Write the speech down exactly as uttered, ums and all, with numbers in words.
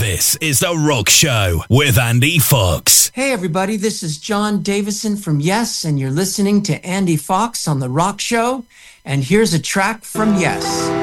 This is The Rock Show with Andy Fox. Hey everybody, this is John Davison from Yes, and you're listening to Andy Fox on The Rock Show. And here's a track from Yes.